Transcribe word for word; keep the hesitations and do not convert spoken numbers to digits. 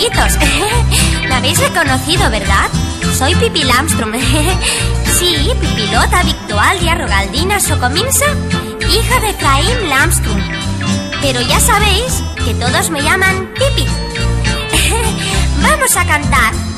amiguitos. Me habéis reconocido, ¿verdad? Soy Pippi Lambström. Sí, Pipilota, Victualdia, Rogaldina, Socominsa, hija de Efraín Lambström. Pero ya sabéis que todos me llaman Pippi. Vamos a cantar.